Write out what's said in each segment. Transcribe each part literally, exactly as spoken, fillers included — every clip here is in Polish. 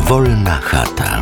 Wolna chata.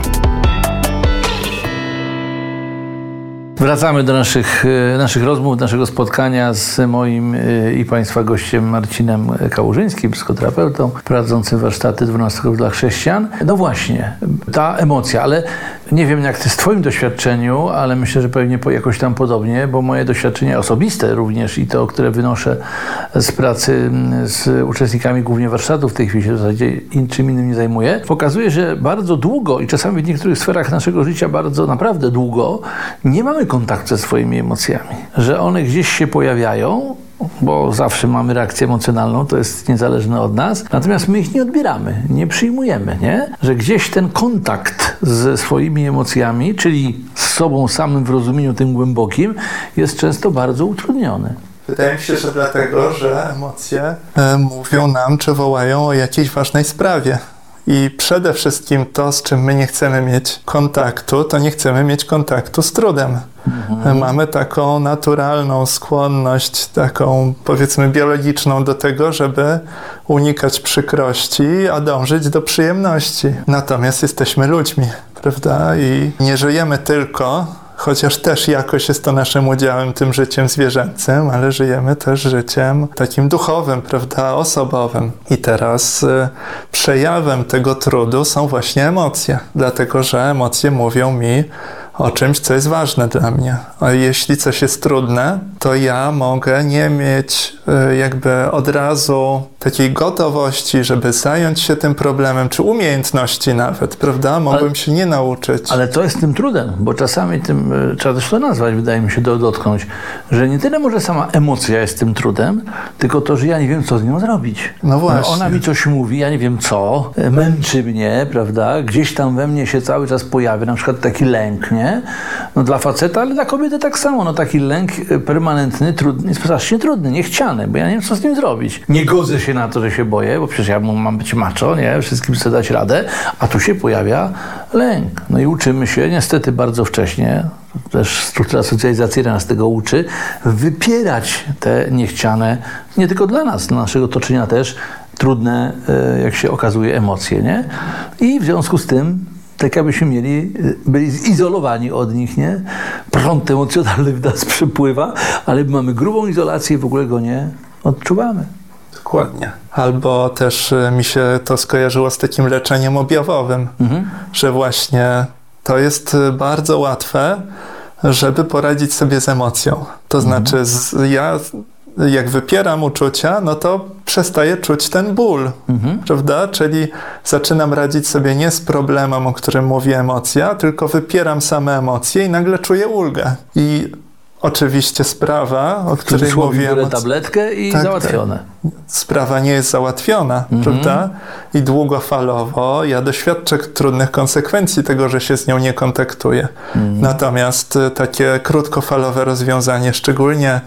Wracamy do naszych, naszych rozmów, naszego spotkania z moim i Państwa gościem Marcinem Kałużyńskim, psychoterapeutą, prowadzącym warsztaty dwunastego dla chrześcijan. No właśnie, ta emocja, ale nie wiem jak Ty z Twoim doświadczeniu, ale myślę, że pewnie jakoś tam podobnie, bo moje doświadczenia osobiste również i to, które wynoszę z pracy z uczestnikami głównie warsztatów, w tej chwili się w zasadzie niczym innym nie zajmuję, pokazuje, że bardzo długo i czasami w niektórych sferach naszego życia bardzo naprawdę długo nie mamy kontakt ze swoimi emocjami, że one gdzieś się pojawiają, bo zawsze mamy reakcję emocjonalną, to jest niezależne od nas, natomiast my ich nie odbieramy, nie przyjmujemy, nie? Że gdzieś ten kontakt ze swoimi emocjami, czyli z sobą samym w rozumieniu tym głębokim, jest często bardzo utrudniony. Wydaje mi się, że dlatego, że emocje e, mówią nam, czy wołają o jakiejś ważnej sprawie. I przede wszystkim to, z czym my nie chcemy mieć kontaktu, to nie chcemy mieć kontaktu z trudem. Mhm. Mamy taką naturalną skłonność, taką powiedzmy biologiczną do tego, żeby unikać przykrości, a dążyć do przyjemności. Natomiast jesteśmy ludźmi, prawda? I nie żyjemy tylko, chociaż też jakoś jest to naszym udziałem, tym życiem zwierzęcym, ale żyjemy też życiem takim duchowym, prawda, osobowym. I teraz y, przejawem tego trudu są właśnie emocje, dlatego że emocje mówią mi o czymś, co jest ważne dla mnie. A jeśli coś jest trudne, to ja mogę nie mieć y, jakby od razu takiej gotowości, żeby zająć się tym problemem, czy umiejętności nawet, prawda? Mogłem ale, się nie nauczyć. Ale co jest tym trudem? Bo czasami tym, y, trzeba też to nazwać, wydaje mi się, do, dotknąć, że nie tyle może sama emocja jest tym trudem, tylko to, że ja nie wiem, co z nią zrobić. No właśnie. Ona mi coś mówi, ja nie wiem co, męczy mnie, prawda? Gdzieś tam we mnie się cały czas pojawia, na przykład taki lęk, nie? No dla faceta, ale dla kobiety tak samo. No taki lęk permanentny, trudny, jest strasznie trudny, niechciany, bo ja nie wiem, co z nim zrobić. Nie godzę się na to, że się boję, bo przecież ja mam być macho, nie? Wszystkim chcę dać radę, a tu się pojawia lęk. No i uczymy się niestety bardzo wcześnie, też struktura socjalizacyjna nas tego uczy, wypierać te niechciane, nie tylko dla nas, dla naszego otoczenia też, trudne, jak się okazuje, emocje, nie? I w związku z tym tak jakbyśmy mieli, byli zizolowani od nich, nie? Prąd emocjonalny w nas przepływa, ale mamy grubą izolację i w ogóle go nie odczuwamy. Dokładnie. Albo też mi się to skojarzyło z takim leczeniem objawowym, mhm. że właśnie to jest bardzo łatwe, żeby poradzić sobie z emocją. To mhm. znaczy z, ja... jak wypieram uczucia, no to przestaję czuć ten ból, mhm. prawda? Czyli zaczynam radzić sobie nie z problemem, o którym mówi emocja, tylko wypieram same emocje i nagle czuję ulgę. I oczywiście sprawa, o której mówiłem... Biorę tabletkę i tak, załatwione. Tak. Sprawa nie jest załatwiona, mhm. prawda? I długofalowo ja doświadczę trudnych konsekwencji tego, że się z nią nie kontaktuję. Mhm. Natomiast takie krótkofalowe rozwiązanie, szczególnie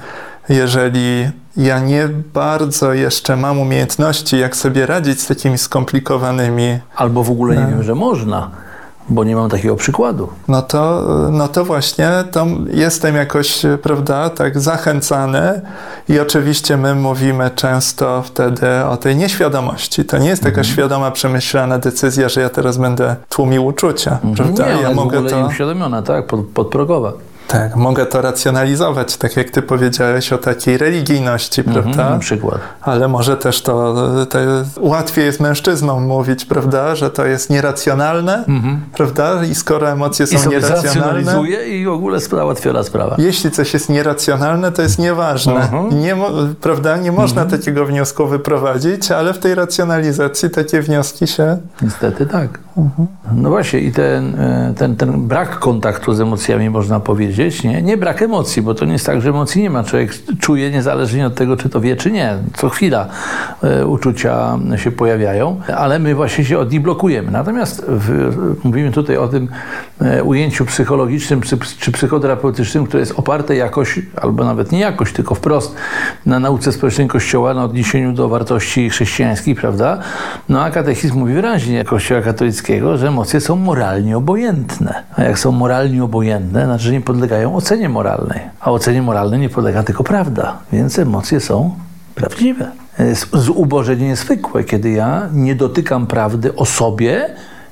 jeżeli ja nie bardzo jeszcze mam umiejętności, jak sobie radzić z takimi skomplikowanymi... Albo w ogóle nie wiem, że można, bo nie mam takiego przykładu. No to, no to właśnie to jestem jakoś, prawda, tak zachęcany i oczywiście my mówimy często wtedy o tej nieświadomości. To nie jest taka mhm. świadoma, przemyślana decyzja, że ja teraz będę tłumił uczucia, mhm. prawda? Nie, ona ja jest mogę w ogóle to... nieuświadomiona, tak? Pod, podprogowa. Tak, mogę to racjonalizować, tak jak ty powiedziałeś o takiej religijności, mhm, prawda? Na przykład. Ale może też to, to łatwiej jest mężczyznom mówić, prawda, że to jest nieracjonalne, mhm. prawda? I skoro emocje są I sobie nieracjonalne... i w ogóle załatwiona sprawa. Jeśli coś jest nieracjonalne, to jest nieważne. Mhm. Nie, prawda? Nie można mhm. takiego wniosku wyprowadzić, ale w tej racjonalizacji takie wnioski się... Niestety tak. Mhm. No właśnie i ten, ten, ten brak kontaktu z emocjami, można powiedzieć, Nie? nie brak emocji, bo to nie jest tak, że emocji nie ma. Człowiek czuje niezależnie od tego, czy to wie, czy nie. Co chwila e, uczucia się pojawiają, ale my właśnie się od nich blokujemy. Natomiast w, mówimy tutaj o tym e, ujęciu psychologicznym czy, czy psychoterapeutycznym, które jest oparte jakoś, albo nawet nie jakoś, tylko wprost na nauce społecznej Kościoła, na odniesieniu do wartości chrześcijańskich, prawda? No a katechizm mówi wyraźnie Kościoła katolickiego, że emocje są moralnie obojętne. A jak są moralnie obojętne, znaczy, że nie podlegają ocenie moralnej. A ocenie moralnej nie podlega tylko prawda. Więc emocje są prawdziwe. Zubożenie niezwykłe, kiedy ja nie dotykam prawdy o sobie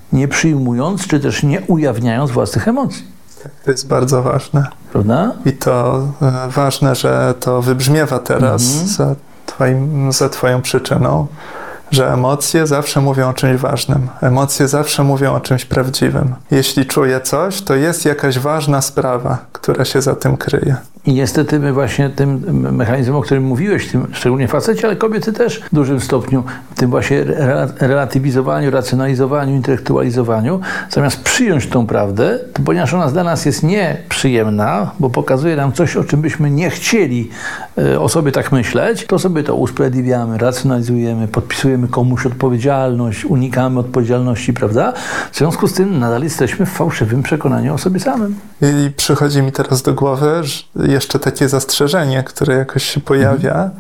nie przyjmując, czy też nie ujawniając własnych emocji. To jest bardzo ważne. Prawda? I to e, ważne, że to wybrzmiewa teraz mhm. za, twoim, za twoją przyczyną, że emocje zawsze mówią o czymś ważnym. Emocje zawsze mówią o czymś prawdziwym. Jeśli czuję coś, to jest jakaś ważna sprawa, która się za tym kryje. I niestety my właśnie tym mechanizmem, o którym mówiłeś, tym szczególnie faceci, ale kobiety też w dużym stopniu, tym właśnie relatywizowaniu, racjonalizowaniu, intelektualizowaniu, zamiast przyjąć tą prawdę, to ponieważ ona dla nas jest nieprzyjemna, bo pokazuje nam coś, o czym byśmy nie chcieli o sobie tak myśleć, to sobie to usprawiedliwiamy, racjonalizujemy, podpisujemy komuś odpowiedzialność, unikamy odpowiedzialności, prawda? W związku z tym nadal jesteśmy w fałszywym przekonaniu o sobie samym. I przychodzi mi teraz do głowy że jeszcze takie zastrzeżenie, które jakoś się pojawia, mhm.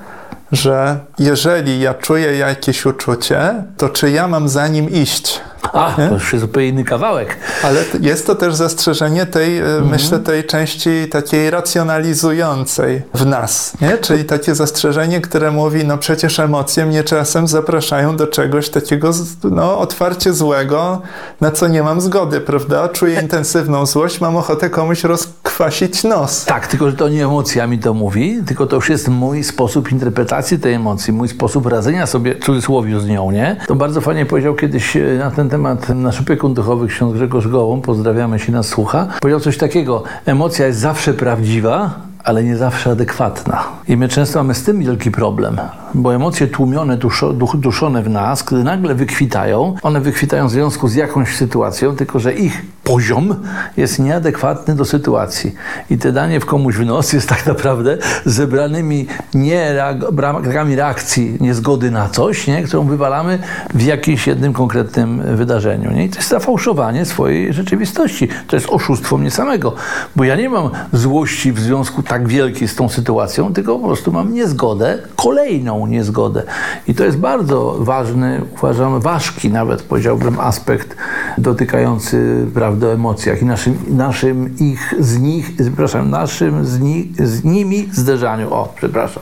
że jeżeli ja czuję jakieś uczucie, to czy ja mam za nim iść? A, nie? To już jest zupełnie inny kawałek. Ale jest to też zastrzeżenie tej, mhm. myślę, tej części takiej racjonalizującej w nas, nie? Czyli takie zastrzeżenie, które mówi, no przecież emocje mnie czasem zapraszają do czegoś takiego, no otwarcie złego, na co nie mam zgody, prawda? Czuję intensywną złość, mam ochotę komuś rozkwasić nos. Tak, tylko że to nie emocjami to mówi, tylko to już jest mój sposób interpretacji tej emocji, mój sposób radzenia sobie, w cudzysłowie, z nią, nie? To bardzo fajnie powiedział kiedyś na ten temat nasz opiekun duchowy, ksiądz Grzegorz Gołąb, pozdrawiamy, jeśli nas słucha, powiedział coś takiego: emocja jest zawsze prawdziwa, ale nie zawsze adekwatna. I my często mamy z tym wielki problem, bo emocje tłumione, duszo, duszone w nas, gdy nagle wykwitają, one wykwitają w związku z jakąś sytuacją, tylko że ich poziom jest nieadekwatny do sytuacji. I te danie w komuś w nos jest tak naprawdę zebranymi nie brakami reakcji, niezgody na coś, nie? Którą wywalamy w jakimś jednym konkretnym wydarzeniu. Nie? I to jest zafałszowanie swojej rzeczywistości. To jest oszustwo mnie samego, bo ja nie mam złości w związku tak wielkiej z tą sytuacją, tylko po prostu mam niezgodę, kolejną niezgodę. I to jest bardzo ważny, uważam, ważki nawet, powiedziałbym, aspekt dotykający prawdy o emocjach i naszym, naszym ich z nich, przepraszam, naszym z, ni, z nimi zderzaniu. O, przepraszam.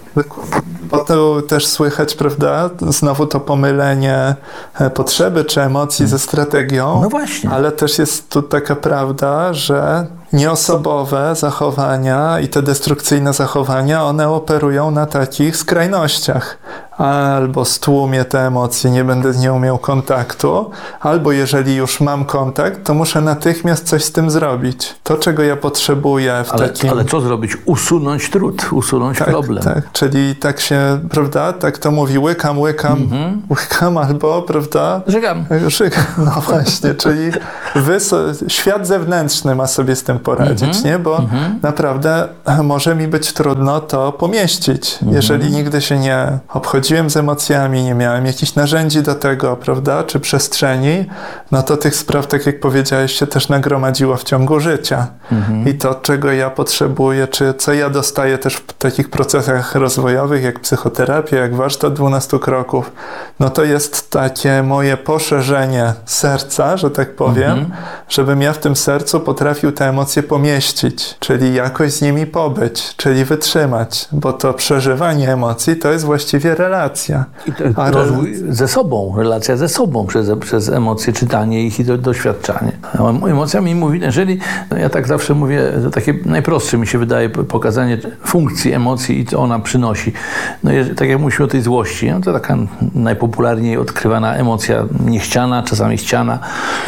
Bo to też słychać, prawda, znowu to pomylenie potrzeby czy emocji hmm. ze strategią. No właśnie. Ale też jest tu taka prawda, że nieosobowe zachowania i te destrukcyjne zachowania, one operują na takich skrajnościach. Albo stłumię te emocje, nie będę z nią miał kontaktu, albo jeżeli już mam kontakt, to muszę natychmiast coś z tym zrobić. To, czego ja potrzebuję w ale, takim... Ale co zrobić? Usunąć trud, usunąć tak, problem. Tak, czyli tak się, prawda, tak to mówi, łykam, łykam, mm-hmm. łykam, albo, prawda... Żygam. Żygam, no właśnie, czyli wyso- świat zewnętrzny ma sobie z tym poradzić, mm-hmm. nie? Bo mm-hmm. naprawdę może mi być trudno to pomieścić, mm-hmm. jeżeli nigdy się nie obchodzi z emocjami, nie miałem jakichś narzędzi do tego, prawda, czy przestrzeni, no to tych spraw, tak jak powiedziałeś, się też nagromadziło w ciągu życia. Mhm. I to, czego ja potrzebuję, czy co ja dostaję też w takich procesach rozwojowych, jak psychoterapia, jak warsztat dwunastu kroków, no to jest takie moje poszerzenie serca, że tak powiem, mhm. żebym ja w tym sercu potrafił te emocje pomieścić, czyli jakoś z nimi pobyć, czyli wytrzymać, bo to przeżywanie emocji to jest właściwie relacja. I to A rozwój ze sobą, relacja ze sobą przez, przez emocje, czytanie ich i do, doświadczanie. Emocja mi mówi, jeżeli, no ja tak zawsze mówię, to takie najprostsze mi się wydaje pokazanie funkcji emocji i co ona przynosi. No tak jak mówimy o tej złości, no to taka najpopularniej odkrywana emocja niechciana, czasami chciana.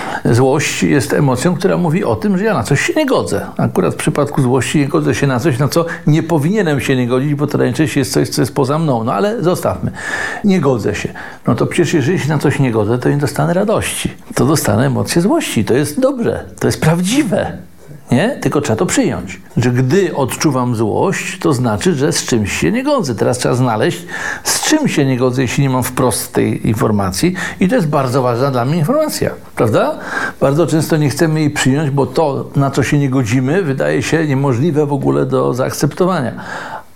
Złość jest emocją, która mówi o tym, że ja na coś się nie godzę. Akurat w przypadku złości nie godzę się na coś, na co nie powinienem się nie godzić, bo to najczęściej jest coś, co jest poza mną. No ale zostawmy. Nie godzę się. No to przecież jeżeli się na coś nie godzę, to nie dostanę radości. To dostanę emocje złości. To jest dobre. To jest prawdziwe. Nie? Tylko trzeba to przyjąć. Że gdy odczuwam złość, to znaczy, że z czymś się nie godzę. Teraz trzeba znaleźć, z czym się nie godzę, jeśli nie mam wprost tej informacji. I to jest bardzo ważna dla mnie informacja. Prawda? Bardzo często nie chcemy jej przyjąć, bo to, na co się nie godzimy, wydaje się niemożliwe w ogóle do zaakceptowania.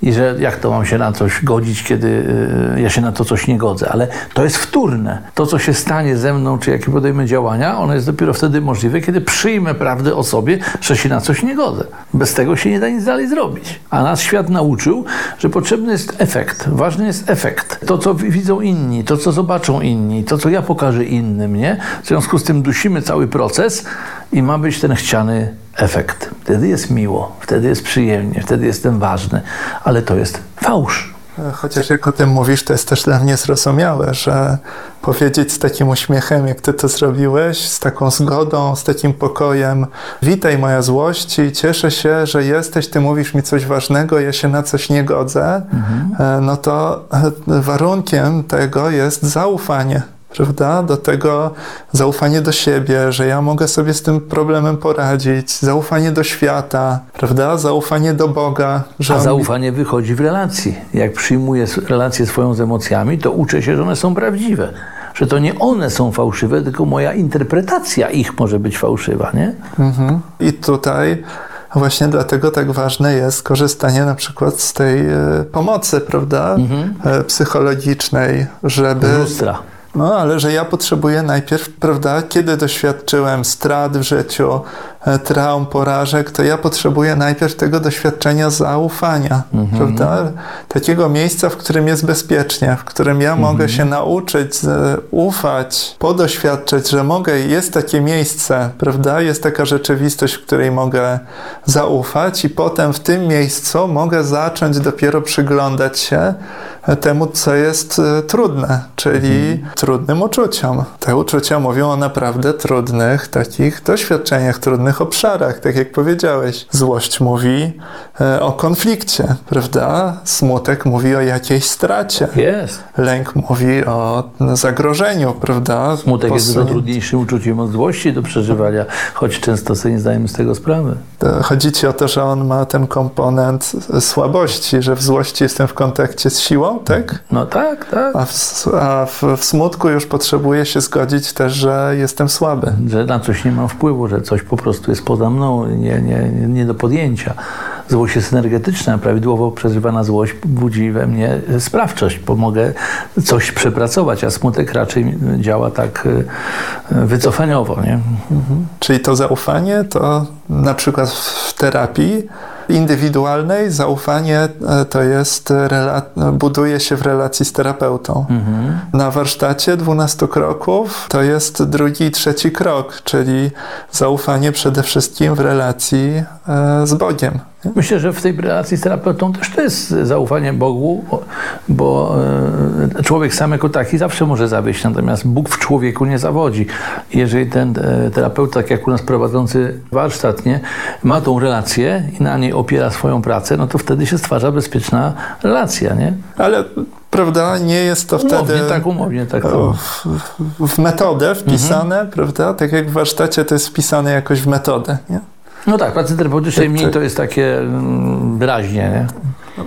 i że jak to mam się na coś godzić, kiedy y, ja się na to coś nie godzę. Ale to jest wtórne. To, co się stanie ze mną, czy jakie podejmę działania, ono jest dopiero wtedy możliwe, kiedy przyjmę prawdę o sobie, że się na coś nie godzę. Bez tego się nie da nic dalej zrobić. A nas świat nauczył, że potrzebny jest efekt. Ważny jest efekt. To, co widzą inni, to, co zobaczą inni, to, co ja pokażę innym, nie? W związku z tym dusimy cały proces i ma być ten chciany efekt. Wtedy jest miło, wtedy jest przyjemnie, wtedy jestem ważny, ale to jest fałsz. Chociaż jak o tym mówisz, to jest też dla mnie zrozumiałe, że powiedzieć z takim uśmiechem, jak ty to zrobiłeś, z taką zgodą, z takim pokojem: witaj moja złość i cieszę się, że jesteś, ty mówisz mi coś ważnego, ja się na coś nie godzę, mhm. no to warunkiem tego jest zaufanie. Prawda? Do tego zaufanie do siebie, że ja mogę sobie z tym problemem poradzić, zaufanie do świata, prawda? Zaufanie do Boga. Że A on... zaufanie wychodzi w relacji. Jak przyjmuję relację swoją z emocjami, to uczę się, że one są prawdziwe. Że to nie one są fałszywe, tylko moja interpretacja ich może być fałszywa, nie? Mhm. I tutaj właśnie dlatego tak ważne jest korzystanie na przykład z tej e, pomocy, prawda? Mhm. E, psychologicznej, żeby... Z lustra. No, ale że ja potrzebuję najpierw, prawda, kiedy doświadczyłem strat w życiu, traum, porażek, to ja potrzebuję najpierw tego doświadczenia zaufania, mhm. prawda? Takiego miejsca, w którym jest bezpiecznie, w którym ja mhm. mogę się nauczyć, ufać, podoświadczyć, że mogę, jest takie miejsce, prawda? Jest taka rzeczywistość, w której mogę zaufać i potem w tym miejscu mogę zacząć dopiero przyglądać się temu, co jest trudne, czyli mhm. trudnym uczuciom. Te uczucia mówią o naprawdę trudnych, takich doświadczeniach, trudnych obszarach, tak jak powiedziałeś. Złość mówi e, o konflikcie, prawda? Smutek mówi o jakiejś stracie. Jest. Lęk mówi o zagrożeniu, prawda? Smutek Posun... jest dużo trudniejszym uczuciem od złości do przeżywania, choć często sobie nie zdajemy z tego sprawy. Chodzi ci o to, że on ma ten komponent słabości, że w złości jestem w kontakcie z siłą, tak? No tak, tak. A w, a w, w smutku już potrzebuję się zgodzić też, że jestem słaby. Że na coś nie mam wpływu, że coś po prostu jest poza mną, nie, nie, nie do podjęcia. Złość jest energetyczna, prawidłowo przeżywana złość budzi we mnie sprawczość, pomogę coś przepracować, a smutek raczej działa tak wycofaniowo, nie? Mhm. Czyli to zaufanie to na przykład w terapii indywidualnej zaufanie to jest, rela- buduje się w relacji z terapeutą. Mhm. Na warsztacie dwunastu kroków to jest drugi i trzeci krok, czyli zaufanie przede wszystkim w relacji e, z Bogiem. Myślę, że w tej relacji z terapeutą też to jest zaufanie Bogu, bo e, człowiek sam jako taki zawsze może zawieść, natomiast Bóg w człowieku nie zawodzi. Jeżeli ten e, terapeuta, tak jak u nas prowadzący warsztat, nie, ma tą relację i na niej opiera swoją pracę, no to wtedy się stwarza bezpieczna relacja, nie? Ale prawda, nie jest to umownie, wtedy tak, umownie, tak, to. W, w metodę wpisane, mhm. prawda? Tak jak w warsztacie to jest wpisane jakoś w metodę, nie? No tak, pracy terapeutycznej mniej to jest takie wyraźnie, nie?